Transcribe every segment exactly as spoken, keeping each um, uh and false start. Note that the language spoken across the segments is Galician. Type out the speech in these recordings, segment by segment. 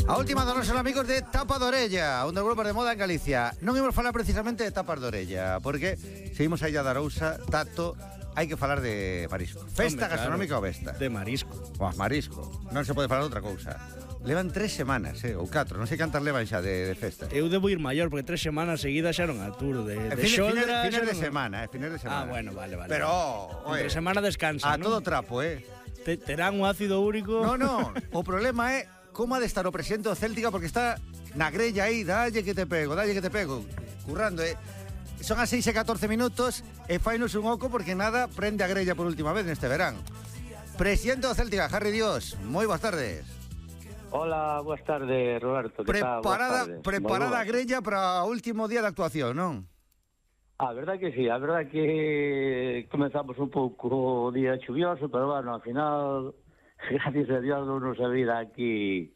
A última dos nosos amigos de Tapa de Orella, un dos grupos de moda en Galicia. Non imos falar precisamente de tapas de orella, porque seguimos aí a Darousa, Tato, hai que falar de marisco. Festa Hombre, gastronómica claro, ou Vesta? de marisco. Buah, marisco. Non se pode falar de outra cousa. Levan tres semanas, eh, ou catro, non sei cantas levan xa de, de festa. Eu debo ir maior, porque tres semanas seguidas xa non aturo. De, de Fines, xoldra, fines, fines xa de non- semana, eh, fines de semana. Ah, bueno, vale, vale. Pero, oye, Entre semana descansa, a ¿no? todo trapo, eh. Te, terán un ácido úrico. No, no, o problema é como ha de estar o presidente do Céltica, porque está na grella aí, dalle que te pego, dalle que te pego, currando, eh. Son as seis e catorce minutos e fainos un oco porque nada prende a grella por última vez neste verán. Presidente do Céltica, Harry Dios, moi boas tardes. Hola, boas tardes, Roberto. Que tal? Boas Preparada, tardes. preparada a Moi boas. grella para o último día de actuación, non? A verdad que sí, a verdad que comenzamos un pouco o día chuvioso, pero bueno, al final, gracias a Dios, non nos vida aquí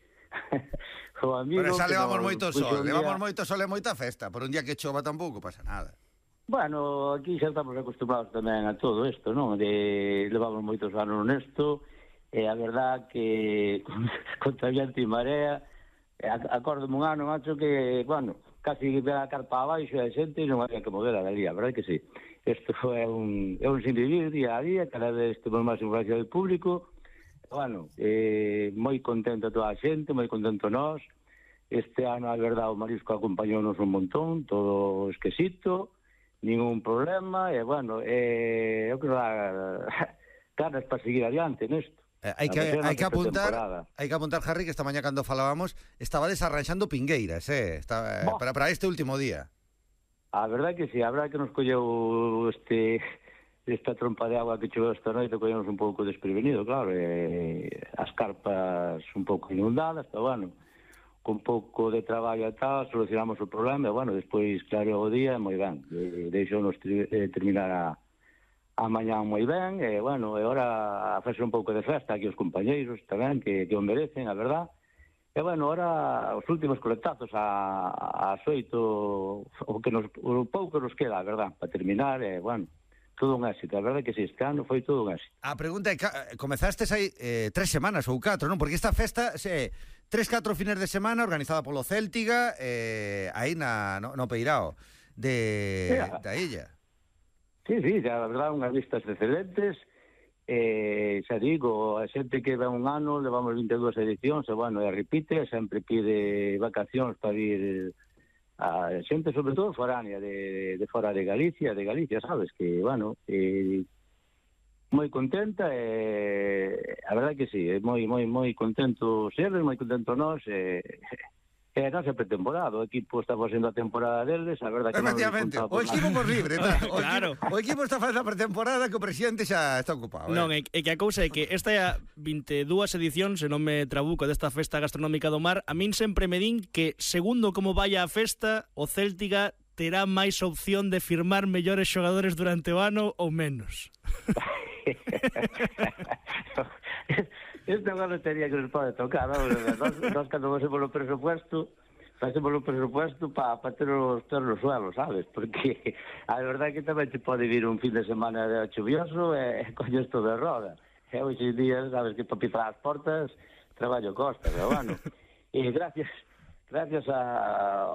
o amigo. Pero xa que levamos nos moito puxo sol, un día- levamos moito sol e moita festa. Por un día que chova tampouco pasa nada. Bueno, aquí xa estamos acostumbrados tamén a todo isto, non? De levamos moitos anos nesto, e a verdad que contra viento e marea, acordo un ano, macho, que, bueno, casi ve a carpa abaixo e a xente non había que mover a día, a verdad que sí. Isto é un, é un sin vivir día a día, cada vez temos máis información do público. Bueno, eh, moi contento toda a xente, moi contento nós. Este ano, a verdade, o marisco acompañounos un montón, todo exquisito, ningún problema, e, bueno, eh, eu creo que ganas para seguir adiante nesto. Eh, hai que, hai que apuntar, hai que apuntar, Harry, que esta mañá cando falábamos estaba desarranxando pingueiras, eh, está, eh Bo. para, para este último día. A verdade que sí, a verdade que nos colleu este esta trompa de agua que choveu esta noite, collemos un pouco desprevenido, claro, e as carpas un pouco inundadas, pero bueno, con pouco de traballo e tal, solucionamos o problema, e bueno, despois claro o día, moi ben, e deixounos tri- eh, terminar a a mañá moi ben, e, bueno, e ora a facer un pouco de festa aquí os compañeiros tamén, que, que o merecen, a verdad. E, bueno, ora os últimos coletazos a, a xoito, o que nos, o pouco nos queda, a verdad, para terminar, e, bueno, todo un éxito, a verdad que si, este ano foi todo un éxito. A pregunta é, ca- comezastes aí eh, tres semanas ou catro, non? Porque esta festa, se, tres, catro fines de semana organizada polo Céltiga, eh, aí na, no, no Peirao de, Yeah. da illa. Sí, sí, a verdad, unhas vistas excelentes, e, xa digo, a xente que ven un ano, levamos vinte e dúas edicións, e, bueno, e repite, sempre pide vacacións para ir a xente, sobre todo, foránea, de, de fora de Galicia, de Galicia, sabes, que, bueno, e, moi contenta, e a verdad que sí, é moi, moi, moi contento seres, moi contento nós, e, e a nosa pretemporada, o equipo está facendo a temporada deles, a verdade que non nos Efectivamente, contamos o equipo por libre, tá? o, Claro. equipo, o equipo está facendo a pretemporada que o presidente xa está ocupado. Non, eh. é, é que a cousa é que esta é a vinte e dúas edición, se non me trabuco, desta festa gastronómica do mar, a min sempre me din que, segundo como vaya a festa, o Céltica terá máis opción de firmar mellores xogadores durante o ano ou menos. Este agora tería que nos pode tocar, non? Nos, nos cando facemos o presupuesto, facemos o presupuesto para pa ter os ter no suelo, sabes? Porque a verdade é que tamén te pode vir un fin de semana de chuvioso e coño isto de roda. E hoxe en día, sabes que para pitar as portas, traballo costa, pero bueno. E gracias, gracias a